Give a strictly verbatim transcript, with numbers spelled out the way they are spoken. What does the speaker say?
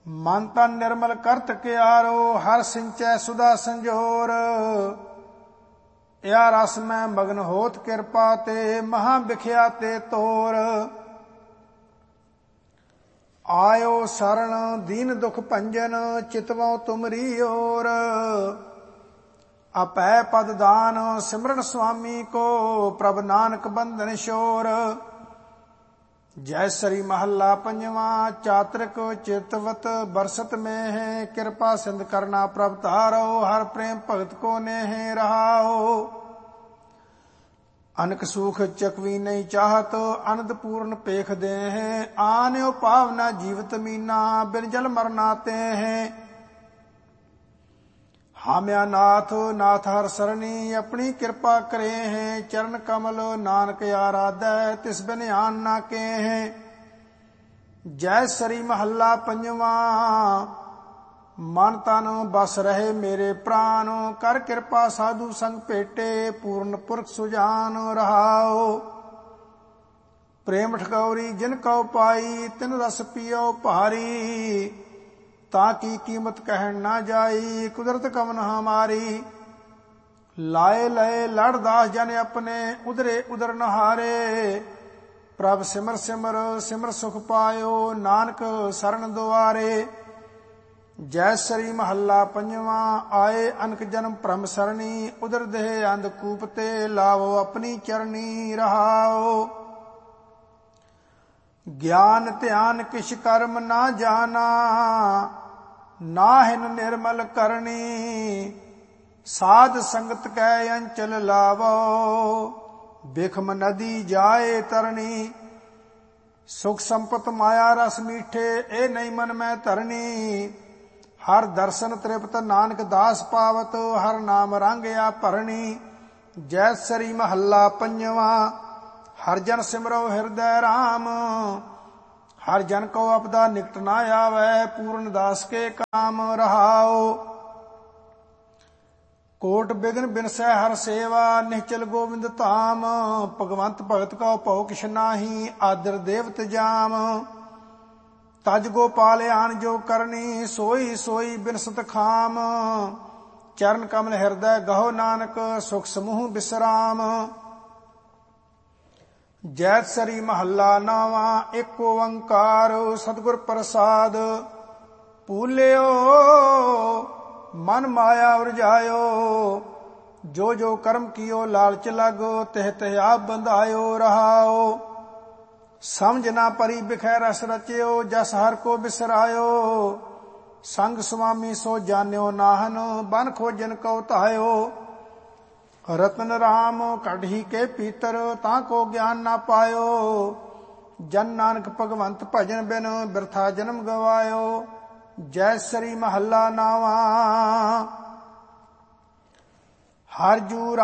ਮਨ ਤਨ ਨਿਰਮਲ ਕਰਤ ਕਿਆਰੋ, ਹਰ ਸਿੰਚੈ ਸੁਧਾ ਸੰਜੋਰ। या रस में मगन होत कृपा ते, महा बिख्या ते तोर। आयो शरण दीन दुख भंजन, चितवो तुमरी ओर। अपै पद दान सिमरन स्वामी को, प्रभ नानक बंधन शोर। जय श्री महला पंजवा, चातृक चितवत बरसत में है। कृपा सिंध करना प्रभ तारो, हर प्रेम भगत को नेह रहाओ। अनक सुख चकवी नहीं चाहत, अनंद पूर्ण पेख दे हैं। आन्यो पावना जीवत मीना, बिन जल मरनाते हैं। हाम्या नाथ नाथ हर सरणी, अपनी कृपा करे हैं। चरण कमल नानक आराधै, तिस बिन आन ना के हैं। जय श्री महला पंजवा, मन तन बस रहे मेरे प्राण। कर कृपा साधु संग भेटे, पूर्ण पुरख सुजान रहाओ। प्रेम ठगौरी जिन कौ पाई, तिन रस पियो भारी। ताकि कीमत कहन ना जाई, कुदरत कमन हमारी। लाए लय लड़दास जन अपने, उदरे उदर नहारे। प्रभ सिमर सिमर सिमर सुख पायो, नानक शरण दुआरे। जय श्री महला पंजवा, आए अनक जन्म भ्रम सरणी। उदर देह अंधकूप ते, लावो अपनी चरणी रहाओ। ज्ञान ध्यान किछ कर्म ना जाना, नाहिन निर्मल करनी। साध संगत कै अंचल लावो, बिखम नदी जाए तरनी। सुख संपत माया रस मीठे, ए नहीं मन में धरनी। हर दर्शन तृप्त नानक दास पावत, हर नाम रंगया भरणी। जय श्री महला पंजवा, हर जन सिमरो हृदय राम। हर जन को अपदा निकट ना आवे, पूर्ण दास के काम रहाओ। कोट बिघन बिनसै हर सेवा, निश्चल गोविंद धाम। भगवंत भगत को भौ किछ नाही, आदर देवत जाम। तज गोपाल आन जो करनी, सोई सोई बिनसत खाम। चरण कमल हृदय गहो नानक, सुख समूह विश्राम। जय श्री महला नावा, एक ओंकार सतगुर प्रसाद। भूल्यो मन माया उरजायो, जो जो कर्म कियो लालच लगो। तिह तिह आप बंधायो रहाओ। समझ ना परी बिखै रस रच्यो, जस हर को बिसरायो। संग स्वामी सो जान्यो नाहन, बन खोजन को तायो। रतन राम कढ़ी के पीतर, ताको ज्ञान ना पायो। जन नानक भगवंत भजन बिन, बिरथा जन्म गवायो। जय श्री महला नावा, हर जू